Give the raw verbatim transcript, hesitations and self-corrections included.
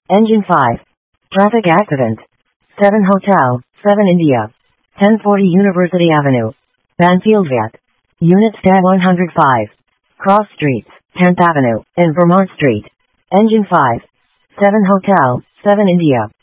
Engine five. Traffic accident. seven Hotel, seven India. ten forty University Avenue. Banfield Viet. Unit stat one hundred five. Cross Streets, tenth Avenue, and Vermont Street. Engine five. seven Hotel, seven India.